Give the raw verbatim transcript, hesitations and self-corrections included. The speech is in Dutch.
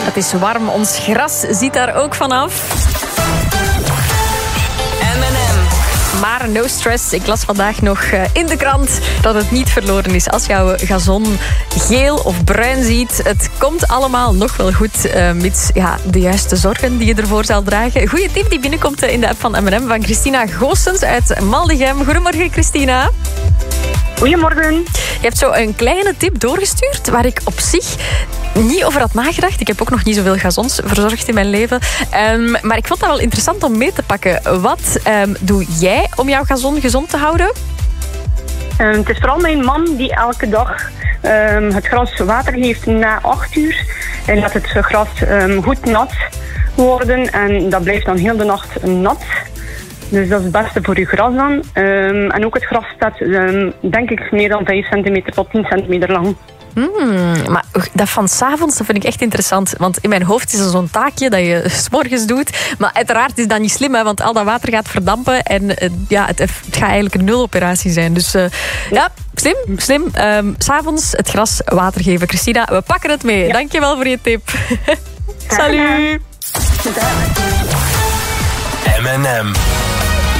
Het is warm, ons gras ziet daar ook vanaf. M en M. Maar no stress, ik las vandaag nog in de krant dat het niet verloren is als jouw gazon geel of bruin ziet. Het komt allemaal nog wel goed, uh, mits ja, de juiste zorgen die je ervoor zal dragen. Goeie tip die binnenkomt in de app van M en M van Christina Goossens uit Maldegem. Goedemorgen, Christina. Goedemorgen. Je hebt zo een kleine tip doorgestuurd waar ik op zich niet over had nagedacht. Ik heb ook nog niet zoveel gazons verzorgd in mijn leven. Um, maar ik vond dat wel interessant om mee te pakken. Wat um, doe jij om jouw gazon gezond te houden? Um, het is vooral mijn man die elke dag um, het gras water geeft na acht uur. Hij laat het gras um, goed nat worden en dat blijft dan heel de nacht nat. Dus dat is het beste voor je gras dan. Um, en ook het gras staat, um, denk ik, meer dan vijf centimeter tot tien centimeter lang. Hmm, maar dat van 's avonds, dat vind ik echt interessant. Want in mijn hoofd is er zo'n taakje dat je 's morgens doet. Maar uiteraard is dat niet slim, hè, want al dat water gaat verdampen. En uh, ja, het, het gaat eigenlijk een nuloperatie zijn. Dus uh, ja, slim, slim. Um, 's avonds het gras water geven. Christina, we pakken het mee. Ja. Dankjewel voor je tip. Salut. M en M.